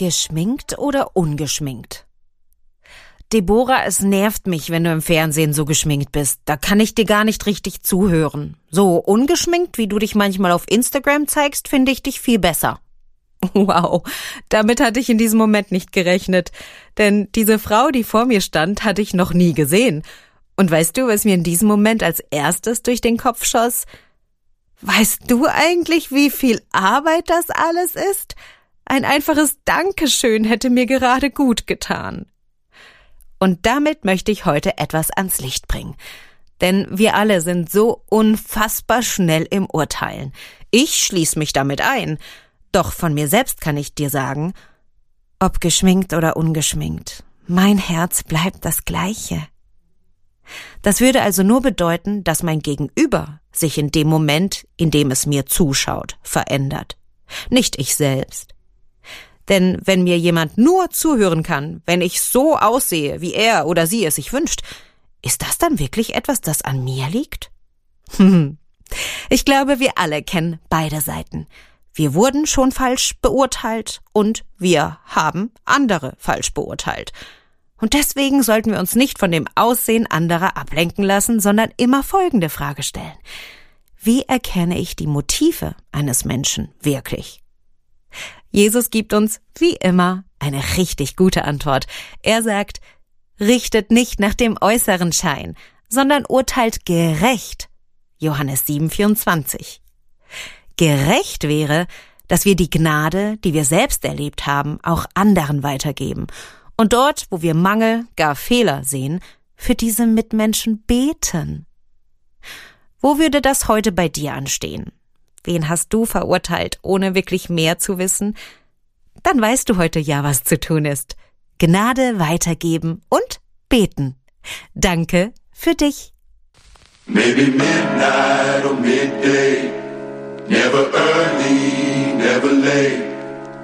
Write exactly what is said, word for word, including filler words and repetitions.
Geschminkt oder ungeschminkt? Deborah, es nervt mich, wenn du im Fernsehen so geschminkt bist. Da kann ich dir gar nicht richtig zuhören. So ungeschminkt, wie du dich manchmal auf Instagram zeigst, finde ich dich viel besser. Wow, damit hatte ich in diesem Moment nicht gerechnet. Denn diese Frau, die vor mir stand, hatte ich noch nie gesehen. Und weißt du, was mir in diesem Moment als erstes durch den Kopf schoss? Weißt du eigentlich, wie viel Arbeit das alles ist? Ein einfaches Dankeschön hätte mir gerade gut getan. Und damit möchte ich heute etwas ans Licht bringen. Denn wir alle sind so unfassbar schnell im Urteilen. Ich schließe mich damit ein. Doch von mir selbst kann ich dir sagen, ob geschminkt oder ungeschminkt, mein Herz bleibt das Gleiche. Das würde also nur bedeuten, dass mein Gegenüber sich in dem Moment, in dem es mir zuschaut, verändert. Nicht ich selbst. Denn wenn mir jemand nur zuhören kann, wenn ich so aussehe, wie er oder sie es sich wünscht, ist das dann wirklich etwas, das an mir liegt? Ich glaube, wir alle kennen beide Seiten. Wir wurden schon falsch beurteilt und wir haben andere falsch beurteilt. Und deswegen sollten wir uns nicht von dem Aussehen anderer ablenken lassen, sondern immer folgende Frage stellen. Wie erkenne ich die Motive eines Menschen wirklich? Jesus gibt uns, wie immer, eine richtig gute Antwort. Er sagt, richtet nicht nach dem äußeren Schein, sondern urteilt gerecht. Johannes sieben vierundzwanzig. Gerecht wäre, dass wir die Gnade, die wir selbst erlebt haben, auch anderen weitergeben. Und dort, wo wir Mangel, gar Fehler sehen, für diese Mitmenschen beten. Wo würde das heute bei dir anstehen? Wen hast du verurteilt, ohne wirklich mehr zu wissen? Dann weißt du heute ja, was zu tun ist. Gnade weitergeben und beten. Danke für dich. Maybe midnight or midday, never early, never late.